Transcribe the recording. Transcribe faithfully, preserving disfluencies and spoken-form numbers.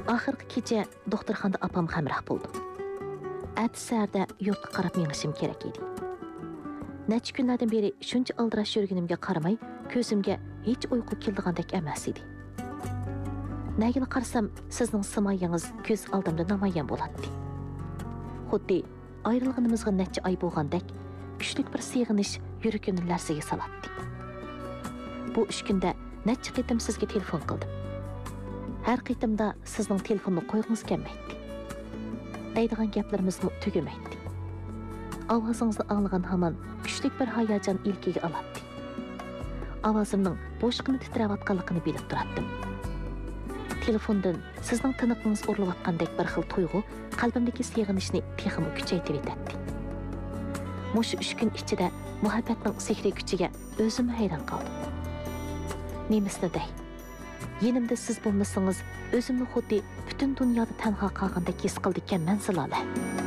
Oxirgi kecha doktorxonada opam hamroh bo'ldi. Atsarda yurtga qarab mengishim kerak edi. Necha kunlardan beri shuncha aldirash yurganimga qaramay, ko'zimga hech uyqu keldigandek emas edi. Nagini qarsam, sizning simoyangiz ko'z oldimda namoyon bo'ladi. Xuddi ayrılganımızga necha oy bo'lgandek, kuchli bir sig'inish yuragimni larzaga soladi. Bu uch kunda necha qitim sizga telefon qildim. Har qitimda sizning telefonni qo'ygingiz kelmaydi. Deydigan gaplarimiz tugamaydi. Ovozingizni anglagan hamon kuchli bir hayajon ilkiga oladi. Ovozimning bo'shqini titrayotganligini bilib turardim. Telefondan sizning tiniqingiz urilayotgandek bir xil tuyg'u qalbimdagi sig'inishni texmi kuchaytirib etdi. Mushu uch kun ichida muhabbatning sehriy kuchiga o'zim hayron qoldim. Nemisni dey. Yenimda siz bo'lmasangiz, o'zimni xuddi butun dunyoda tanho qolgandek his qildim men Zilola.